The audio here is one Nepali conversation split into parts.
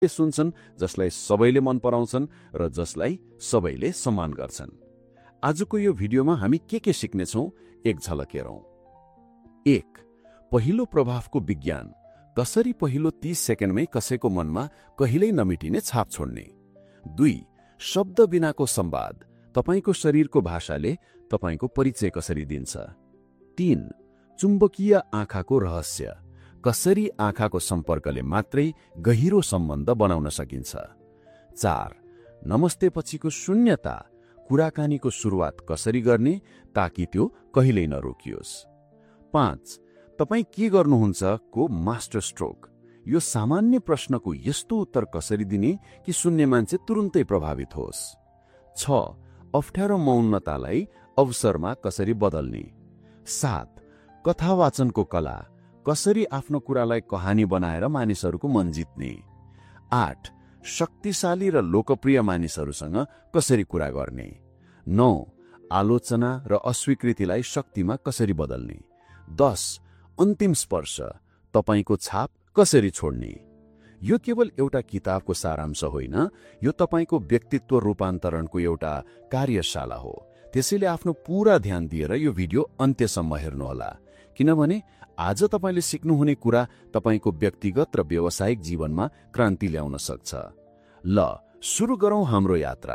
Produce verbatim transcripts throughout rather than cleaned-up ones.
सुन्छन्, जसलाई सबैले मन पराउँछन् र जसलाई सबैले सम्मान गर्छन्। आजको यो भिडियोमा हामी के के सिक्नेछौँ, एक झलक हेरौँ। एक, पहिलो प्रभावको विज्ञान, कसरी पहिलो तीस सेकेन्डमै कसैको मनमा कहिल्यै नमिटिने छाप छोड्ने। दुई, शब्द बिनाको संवाद, तपाईको शरीरको भाषाले तपाईको परिचय कसरी दिन्छ। तीन, चुम्बकीय आँखाको रहस्य, कसरी आँखाको सम्पर्कले मात्रै गहिरो सम्बन्ध बनाउन सकिन्छ। चार, नमस्ते पछिको शून्यता, कुराकानीको सुरुवात कसरी गर्ने ताकि त्यो कहिल्यै नरोकियोस्। पाँच, तपाईँ के गर्नुहुन्छ को मास्टर स्ट्रोक, यो सामान्य प्रश्नको यस्तो उत्तर कसरी दिने कि सुन्ने मान्छे तुरुन्तै प्रभावित होस्। छ, अप्ठ्यारो मौनतालाई अवसरमा कसरी बदल्ने। सात, कथावाचनको कला, कसरी आफ्नो कुरालाई कहानी बनाएर मानिसहरूको मन जित्ने। आठ, शक्तिशाली र लोकप्रिय मानिसहरूसँग कसरी कुरा गर्ने। नौ, आलोचना र अस्वीकृतिलाई शक्तिमा कसरी बदल्ने। दस, अन्तिम स्पर्श, तपाईको छाप कसरी छोड्ने। यो केवल एउटा किताबको सारांश होइन, यो तपाईको व्यक्तित्व रूपान्तरणको एउटा कार्यशाला हो। त्यसैले आफ्नो पूरा ध्यान दिएर यो भिडियो अन्त्यसम्म हेर्नुहोला, किनभने आज तपाईले सिक्नुहुने कुरा तपाईको व्यक्तिगत र व्यावसायिक जीवनमा क्रान्ति ल्याउन सक्छ। ल सुरु गरौँ हाम्रो यात्रा।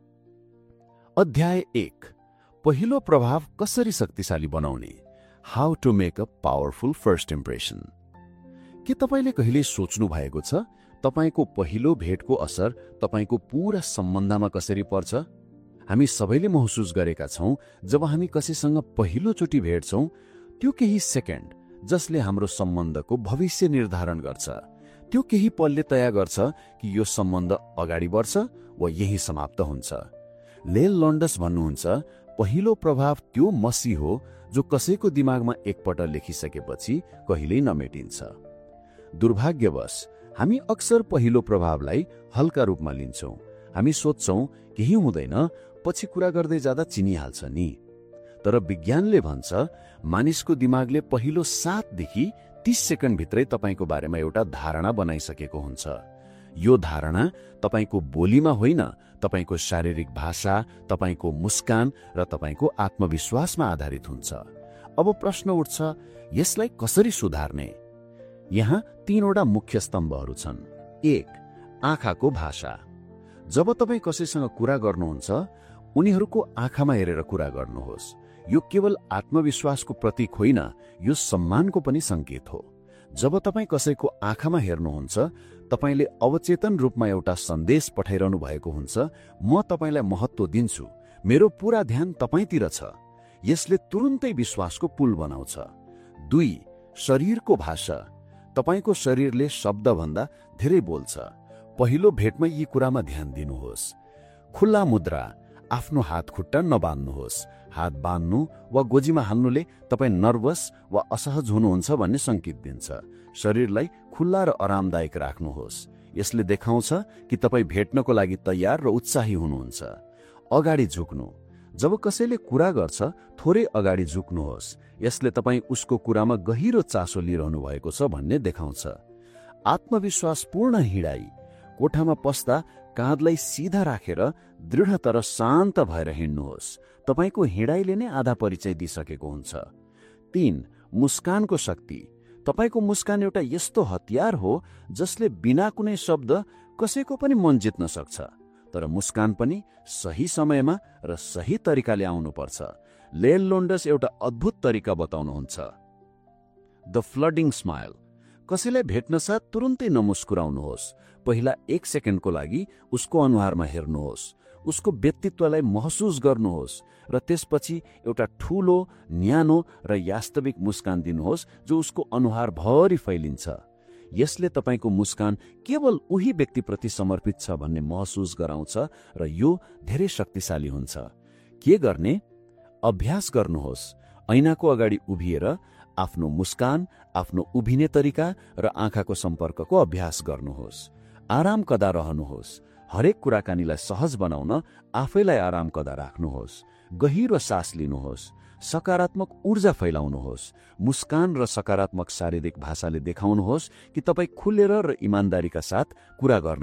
अध्याय एक, पहिलो प्रभाव कसरी शक्तिशाली बनाउने, how to make a powerful first impression. के तपाईले कहिले सोच्नु भएको छ तपाईको पहिलो भेटको असर तपाईको पूरा सम्बन्धमा कसरी पर्छ। हामी सबैले महसुस गरेका छौं, जब हामी कसैसँग पहिलोचोटि भेट्छौं, त्यो केही सेकेन्ड जसले हाम्रो सम्बन्धको भविष्य निर्धारण गर्छ। त्यो केही पलले तय गर्छ कि यो सम्बन्ध अगाडि बढ्छ वा यही समाप्त हुन्छ। लेल लन्डस भन्नुहुन्छ, पहिलो प्रभाव त्यो मसी हो जो कसैको दिमागमा एकपटक लेखिसकेपछि कहिल्यै नमेटिन्छ। दुर्भाग्यवश हामी अक्सर पहिलो प्रभावलाई हल्का रूपमा लिन्छौं। हामी सोच्छौं केही हुँदैन, पछि कुरा गर्दै जाँदा चिनिहाल्छ नि। तर विज्ञानले भन्छ, मानिसको दिमागले पहिलो सातदेखि तीस सेकेन्ड भित्रै तपाईको बारेमा एउटा धारणा बनाइसकेको हुन्छ। यो धारणा तपाईको बोलीमा होइन, तपाईको शारीरिक भाषा, तपाईको मुस्कान र तपाईको आत्मविश्वासमा आधारित हुन्छ। अब प्रश्न उठ्छ, यसलाई कसरी सुधार्ने। यहाँ तीनवटा मुख्य स्तम्भहरू छन्। एक, आँखाको भाषा। जब तपाईँ कसैसँग कुरा गर्नुहुन्छ, उनीहरूको आँखामा हेरेर कुरा गर्नुहोस्। यो केवल आत्मविश्वासको प्रतीक होइन, यो सम्मानको पनि संकेत हो। जब तपाईँ कसैको आँखामा हेर्नुहुन्छ, तपाईले अवचेतन रूपमा एउटा सन्देश पठाइरहनु भएको हुन्छ, म तपाईलाई महत्त्व दिन्छु, मेरो पूरा ध्यान तपाईतिर छ। यसले तुरुन्तै विश्वासको पुल बनाउँछ। दुई, शरीरको भाषा। तपाईको शरीरले शब्दभन्दा धेरै बोल्छ। पहिलो भेटमा यी कुरामा ध्यान दिनुहोस्। खुल्ला मुद्रा, आफ्नो हात खुट्टा नबान्नुहोस्। हात बान्नु वा गोजीमा हाल्नुले तपाईँ नर्भस वा असहज हुनुहुन्छ भन्ने संकेत दिन्छ। शरीरलाई खुल्ला र आरामदायक राख्नुहोस्। यसले देखाउँछ कि तपाईँ भेट्नको लागि तयार र उत्साही हुनुहुन्छ। अगाडि झुक्नु, जब कसैले कुरा गर्छ, थोरै अगाडि झुक्नुहोस्। यसले तपाईँ उसको कुरामा गहिरो चासो लिइरहनु भएको छ भन्ने देखाउँछ। आत्मविश्वासपूर्ण हिँडाइ, कोठामा पस्दा काँधलाई सिधा राखेर दृढ तर शान्त भएर हिँड्नुहोस्। तपाईको हिँडाइले नै आधा परिचय दिइसकेको हुन्छ। तीन, मुस्कानको शक्ति। तपाईको मुस्कान एउटा यस्तो हतियार हो जसले बिना कुनै शब्द कसैको पनि मन जित्न सक्छ। तर मुस्कान पनि सही समयमा र सही तरिकाले आउनुपर्छ। लेल लोन्डस एउटा अद्भुत तरिका बताउनुहुन्छ, द फ्लडिङ स्माइल। कसैलाई भेट्न साथ तुरुन्तै नमुस्कुराउनुहोस्। पहिला एक सेकेन्डको लागि उसको अनुहारमा हेर्नुहोस्, उसको व्यक्तित्वलाई महसुस गर्नुहोस् र त्यसपछि एउटा ठूलो, न्यानो र वास्तविक मुस्कान दिनुहोस् जो उसको अनुहारभरि फैलिन्छ। यसले तपाईको मुस्कान केवल उही व्यक्तिप्रति समर्पित छ भन्ने महसुस गराउँछ र यो धेरै शक्तिशाली हुन्छ। के गर्ने? अभ्यास गर्नुहोस्। ऐनाको अगाडि उभिएर आफ्नो मुस्कान, आफ्नो उभिने तरिका र आँखाको सम्पर्कको अभ्यास गर्नुहोस्। आराम कदा रहनुहोस्। हरेक कुराकानीलाई सहज बनाउन आफैलाई आराम कदा राख्नुहोस्। गहिरो सास लिनुहोस्। सकारात्मक ऊर्जा फैलाउनुहोस्। मुस्कान र सकारात्मक शारीरिक भाषाले देखाउनुहोस् कि तपाईँ खुलेर र इमान्दारीका साथ कुरा गर्न